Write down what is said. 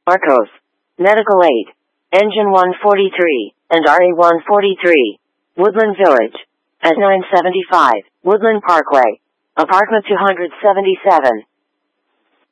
Arcos. Medical Aid. Engine 143, and RE 143. Woodland Village. At 975, Woodland Parkway. Apartment 277.